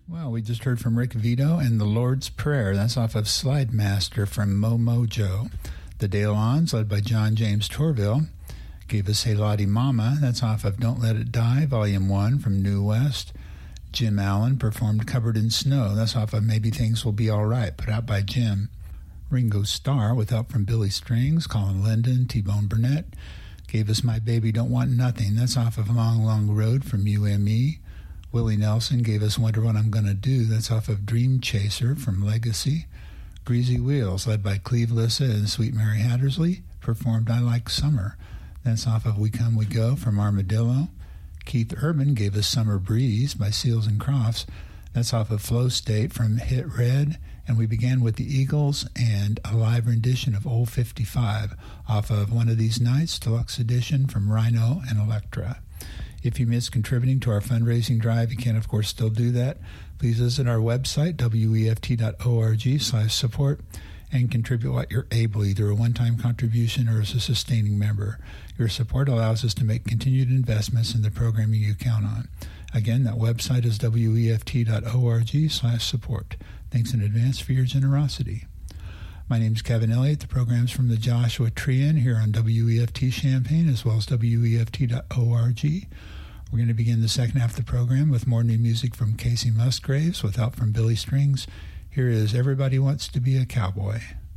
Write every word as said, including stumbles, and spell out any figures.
Well, we just heard from Rick Vito and The Lord's Prayer. That's off of Slide Master from Mo Mojo. The Dalons, led by John James Torville, gave us Hey Lottie Mama. That's off of Don't Let It Die, Volume one from New West. Jim Allen performed Covered in Snow. That's off of Maybe Things Will Be All Right, put out by Jim. Ringo Starr, with help from Billy Strings, Colin Linden, T-Bone Burnett, gave us My Baby Don't Want Nothing. That's off of Long, Long Road from U M E. Willie Nelson gave us Wonder What I'm Gonna Do. That's off of Dream Chaser from Legacy. Greasy Wheels, led by Cleve Lissa and Sweet Mary Hattersley, performed I Like Summer. That's off of We Come, We Go from Armadillo. Keith Urban gave us Summer Breeze by Seals and Crofts. That's off of Flow State from Hit Red. And we began with the Eagles and a live rendition of Old fifty-five off of One of These Nights, Deluxe Edition from Rhino and Elektra. If you missed contributing to our fundraising drive, you can, of course, still do that. Please visit our website, weft dot org slash support, and contribute what you're able, either a one-time contribution or as a sustaining member. Your support allows us to make continued investments in the programming you count on. Again, that website is weft dot org slash support. Thanks in advance for your generosity. My name is Kevin Elliott. The program's from the Joshua Tree Inn here on W E F T Champaign, as well as weft dot org. We're going to begin the second half of the program with more new music from Casey Musgraves with help from Billy Strings. Here is Everybody Wants to Be a Cowboy.